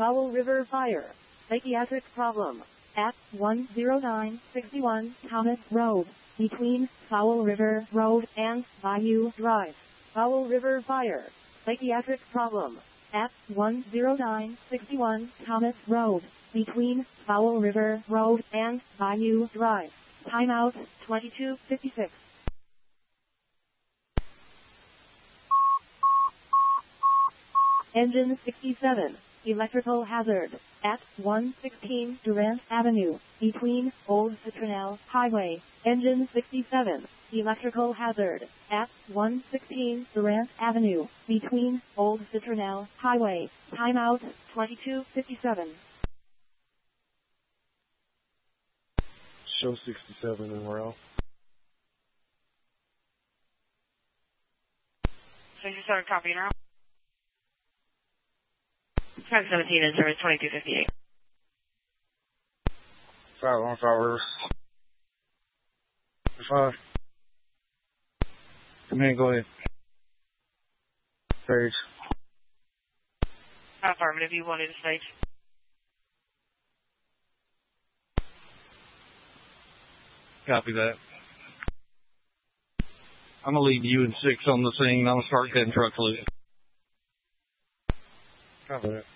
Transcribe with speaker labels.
Speaker 1: Foul River Fire. Psychiatric problem. At 10961 Thomas Road, between Foul River Road and Bayou Drive. Foul River Fire. Psychiatric problem. At 10961 Thomas Road, between Foul River Road and Bayou Drive. Timeout 22:56. Engine 67. Electrical hazard. At 116 Durant Avenue, between Old Citronelle Highway. Engine 67. Electrical hazard. At 116 Durant Avenue, between Old Citronelle Highway. Timeout 22:57.
Speaker 2: Show 67 in row.
Speaker 3: 67 copy now. Track 17 in service 2258.
Speaker 2: 515 River. 5. Come in, go ahead. Stage.
Speaker 3: Affirmative, you wanted to stage.
Speaker 2: Copy that. I'm going to leave you and 6 on the scene. I'm going to start getting truck loose. Copy that.